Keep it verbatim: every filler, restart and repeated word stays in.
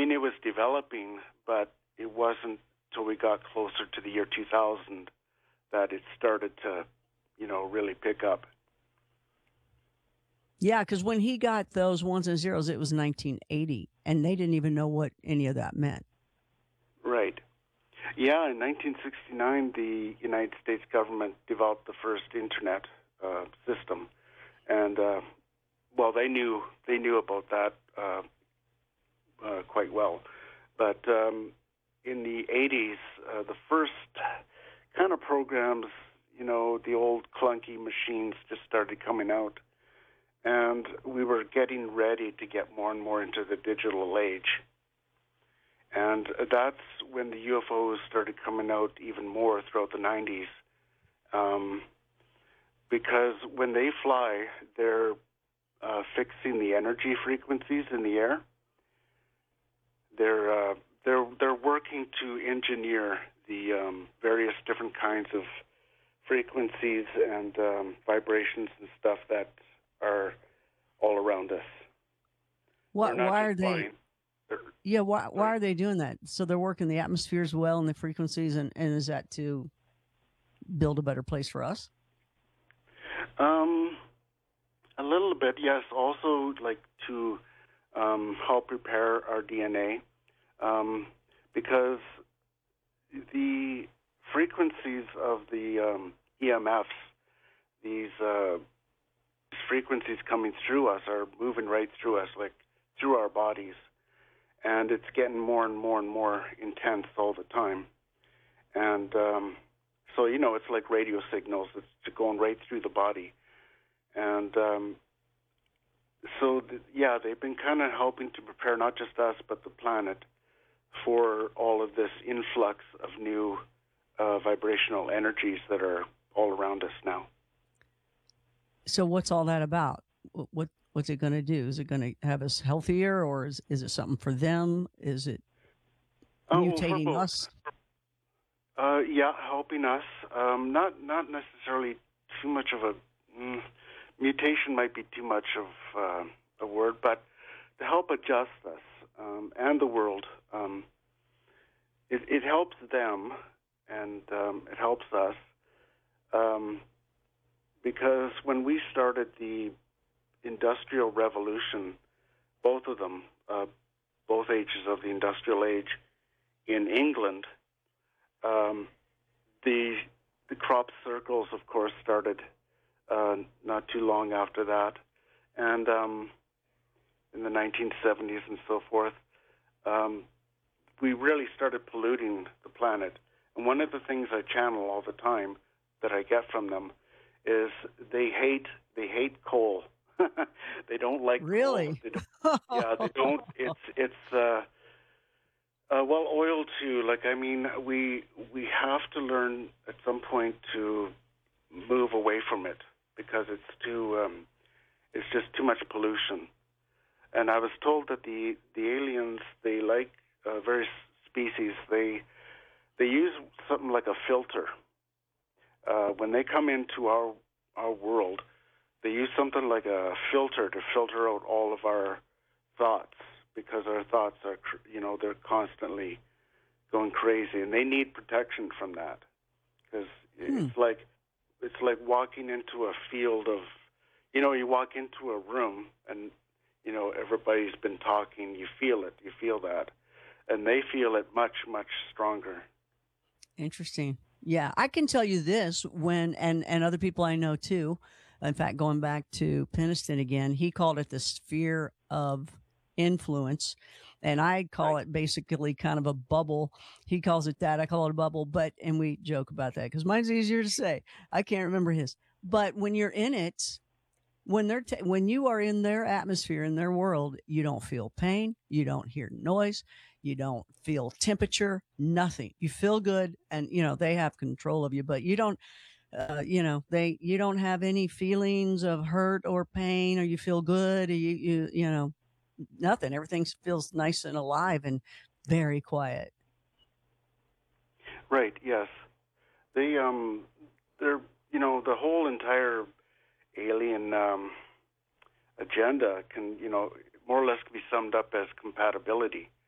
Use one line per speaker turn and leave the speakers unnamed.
mean, it was developing, but it wasn't till we got closer to the year two thousand that it started to, you know, really pick up.
Yeah, because when he got those ones and zeros, it was nineteen eighty, and they didn't even know what any of that meant.
Right. Yeah, in nineteen sixty-nine, the United States government developed the first internet uh, system, and uh, well, they knew they knew about that uh, uh, quite well. But um, in the eighties, uh, the first kind of programs, you know, the old clunky machines just started coming out, and we were getting ready to get more and more into the digital age. And that's when the U F Os started coming out even more throughout the nineties. Um, because when they fly, they're uh, fixing the energy frequencies in the air. They're uh, they're they're working to engineer the um, various different kinds of frequencies and um, vibrations and stuff that are all around us.
What? Why are they?
Flying.
Yeah, why why are they doing that? So they're working the atmosphere as well and the frequencies, and, and is that to build a better place for us?
Um, a little bit, yes. Also, like to um, help prepare our D N A, um, because the frequencies of the um, E M Fs, these uh, frequencies coming through us are moving right through us, like through our bodies. And it's getting more and more and more intense all the time. And um, so, you know, it's like radio signals. It's going right through the body. And um, so, the, yeah, they've been kind of helping to prepare not just us, but the planet for all of this influx of new uh, vibrational energies that are all around us now.
So what's all that about? What What's it going to do? Is it going to have us healthier, or is is it something for them? Is it mutating
oh, well,
us?
Uh, yeah, helping us. Um, not not necessarily too much of a mm, mutation. Might be too much of uh, a word, but to help adjust us um, and the world. Um, it, it helps them, and um, it helps us um, because when we started the Industrial Revolution, both of them, uh, both ages of the industrial age in England, um, the the crop circles, of course, started uh, not too long after that, and um, in the nineteen seventies and so forth, um, we really started polluting the planet. And one of the things I channel all the time that I get from them is they hate they hate coal. They don't like
really.
Coal. They don't, yeah, they don't. It's it's uh, uh, well, oil too. Like I mean, we we have to learn at some point to move away from it because it's too um, it's just too much pollution. And I was told that the the aliens, they like uh, various species. They they use something like a filter uh, when they come into our our world. They use something like a filter to filter out all of our thoughts because our thoughts are, you know, they're constantly going crazy, and they need protection from that because hmm. it's like it's like walking into a field of, you know, you walk into a room and, you know, everybody's been talking. You feel it. You feel that, and they feel it much, much stronger.
Interesting. Yeah, I can tell you this when and and other people I know too. In fact, going back to Peniston again, he called it the sphere of influence, and I call right. it basically kind of a bubble. He calls it that. I call it a bubble, but and we joke about that because mine's easier to say. I can't remember his. But when you're in it, when they're t- when you are in their atmosphere, in their world, you don't feel pain, you don't hear noise, you don't feel temperature, nothing. You feel good, and you know they have control of you, but you don't. Uh, you know, they, you don't have any feelings of hurt or pain, or you feel good, or you, you, you know, nothing. Everything feels nice and alive and very quiet.
Right. Yes. They, um, they're, you know, the whole entire alien, um, agenda can, you know, more or less can be summed up as compatibility.